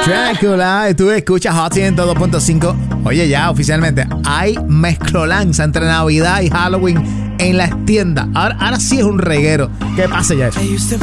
Drácula, y tú escuchas Hot 102.5. Oye, ya oficialmente hay mezclolanza entre Navidad y Halloween en las tiendas. Ahora sí es un reguero. ¿Qué pasa ya eso?